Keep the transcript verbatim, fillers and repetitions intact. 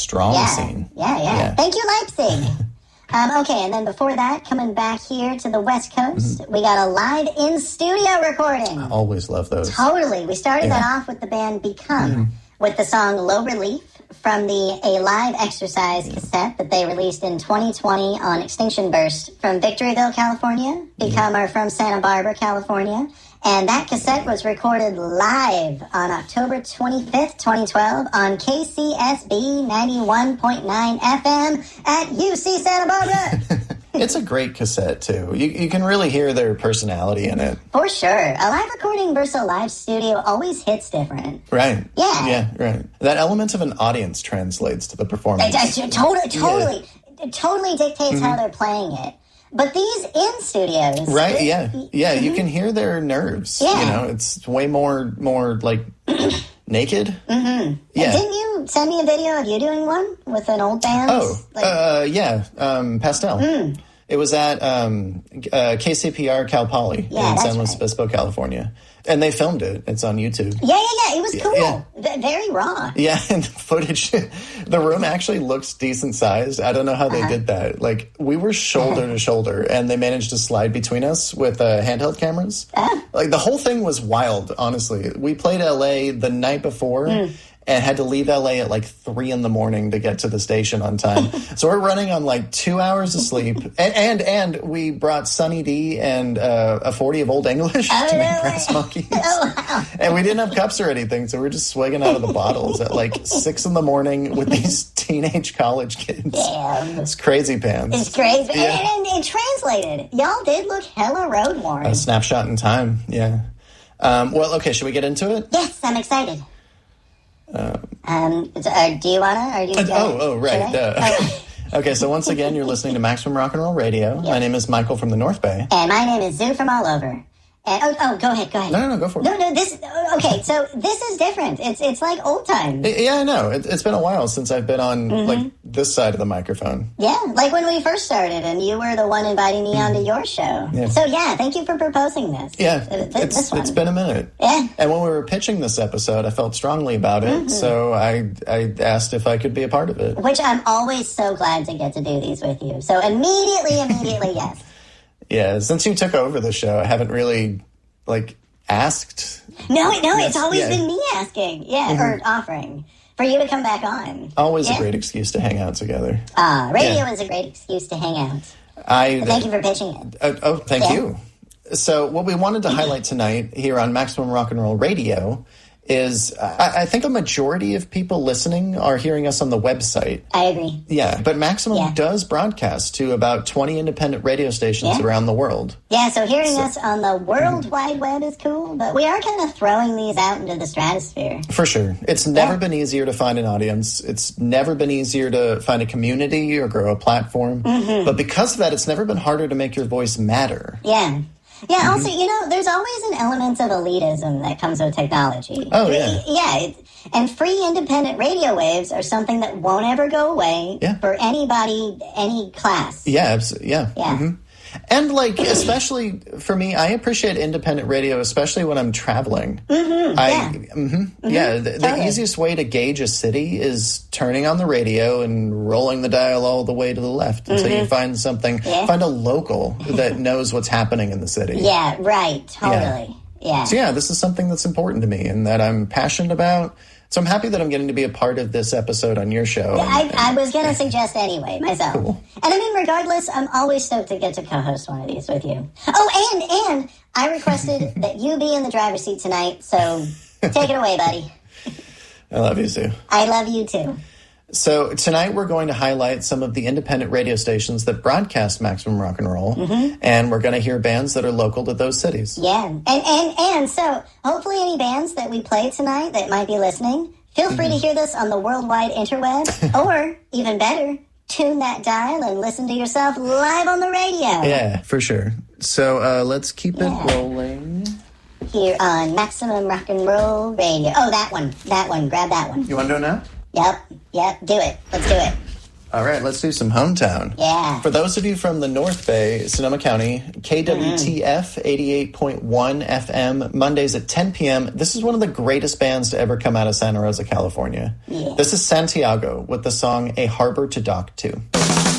strong yeah. scene. Yeah, yeah, yeah. Thank you, Leipzig. um, okay, and then before that, coming back here to the West Coast, mm-hmm. we got a live in-studio recording. I always love those. Totally. We started yeah. that off with the band Become, mm-hmm. with the song Low Relief from the A Live Exercise cassette that they released in twenty twenty on Extinction Burst from Victoryville, California. Become mm-hmm. are from Santa Barbara, California. And that cassette was recorded live on October twenty-fifth, twenty twelve on K C S B ninety-one point nine F M at U C Santa Barbara. It's a great cassette, too. You, you can really hear their personality in it. For sure. A live recording versus a live studio always hits different. Right. Yeah. Yeah, right. That element of an audience translates to the performance. It, it, totally, totally, yeah. it totally dictates mm-hmm. how they're playing it. But these in studios, right? Yeah, yeah. Mm-hmm. You can hear their nerves. Yeah. You know, it's way more, more like naked. Mm-hmm. Yeah. Didn't you send me a video of you doing one with an old band? Oh, like, uh, yeah, um, Pastel. Mm. It was at um, uh, K C P R Cal Poly yeah, in San Luis right. Obispo, California. And they filmed it. It's on YouTube. Yeah, yeah, yeah. It was cool. Yeah. V- very raw. Yeah, and the footage, the room actually looks decent sized. I don't know how they uh-huh. did that. Like, we were shoulder to shoulder, and they managed to slide between us with uh, handheld cameras. Uh-huh. Like, the whole thing was wild, honestly. We played L A the night before. Mm. And had to leave L A at like three in the morning to get to the station on time. So we're running on like two hours of sleep. And and, and we brought Sunny D and uh, a forty of Old English oh, to really? make Brass Monkeys. Oh, wow. And we didn't have cups or anything, so we were just swigging out of the bottles at like six in the morning with these teenage college kids. Damn. It's crazy pants. It's crazy. Yeah. And, and it translated. Y'all did look hella road worn. A snapshot in time, yeah. Um, well, okay, should we get into it? Yes, I'm excited. Um, um, uh, do you wanna? Are you? Uh, oh, oh, right. Uh, oh. Okay, so once again, you're listening to Maximum Rock and Roll Radio. Yep. My name is Michael from the North Bay, and my name is Zoo from all over. And, oh, oh, go ahead, go ahead. No, no, no, go for it. No, no, this, okay, so this is different. It's it's like old time. Yeah, I know. It, it's been a while since I've been on, mm-hmm. like, this side of the microphone. Yeah, like when we first started and you were the one inviting me onto your show. Yeah. So, yeah, thank you for proposing this. Yeah, uh, th- it's, this one. It's been a minute. Yeah. And when we were pitching this episode, I felt strongly about it, mm-hmm. so I, I asked if I could be a part of it. Which I'm always so glad to get to do these with you. So immediately, immediately, yes. Yeah, since you took over the show, I haven't really... like, asked? No, no, yes, it's always yeah. been me asking, yeah, mm-hmm. or offering for you to come back on. Always yeah? a great excuse to hang out together. Uh, radio yeah. is a great excuse to hang out. I but thank you for pitching it. Uh, oh, thank yeah. you. So what we wanted to highlight tonight here on Maximum Rock and Roll Radio is I, I think a majority of people listening are hearing us on the website. I agree. Yeah, but Maximum yeah. does broadcast to about twenty independent radio stations yeah. around the world. Yeah, so hearing so, us on the World Wide Web is cool, but we are kind of throwing these out into the stratosphere. For sure. It's never yeah. been easier to find an audience. It's never been easier to find a community or grow a platform. Mm-hmm. But because of that, it's never been harder to make your voice matter. Yeah. Yeah, mm-hmm. also, you know, there's always an element of elitism that comes with technology. Oh, yeah. Yeah, it, and free independent radio waves are something that won't ever go away yeah. for anybody, any class. Yeah, absolutely. Yeah. Yeah. Mm-hmm. And, like, especially for me, I appreciate independent radio, especially when I'm traveling. Mm-hmm, I, yeah. Mm-hmm, mm-hmm, yeah, the, totally. the easiest way to gauge a city is turning on the radio and rolling the dial all the way to the left until mm-hmm. you find something, yeah. find a local that knows what's happening in the city. Yeah, right, totally. Yeah. yeah. So, yeah, this is something that's important to me and that I'm passionate about. So I'm happy that I'm getting to be a part of this episode on your show. Yeah, I, I was going to suggest anyway, myself. Cool. And I mean, regardless, I'm always stoked to get to co-host one of these with you. Oh, and, and I requested that you be in the driver's seat tonight, so take it away, buddy. I love you, Sue. I love you, too. So tonight we're going to highlight some of the independent radio stations that broadcast Maximum Rock and Roll, mm-hmm. and we're going to hear bands that are local to those cities. Yeah, and, and, and so hopefully any bands that we play tonight that might be listening, feel free mm-hmm. to hear this on the worldwide interweb, or even better, tune that dial and listen to yourself live on the radio. Yeah, for sure. So uh, let's keep yeah. it rolling. Here on Maximum Rock and Roll Radio. Oh, that one. That one. Grab that one. You want to do it now? Yep. Yep. Do it. Let's do it. All right, let's do some hometown. Yeah. For those of you from the North Bay, Sonoma County, K W T F eighty-eight point one F M, Mondays at ten p.m. This is one of the greatest bands to ever come out of Santa Rosa, California. Yeah. This is Santiago with the song A Harbor to Dock To.